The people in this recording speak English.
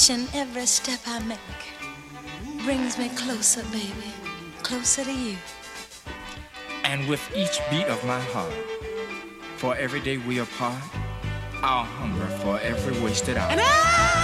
And every step I make brings me closer, baby, closer to you. And with each beat of my heart, for every day we apart, I'll hunger for every wasted hour.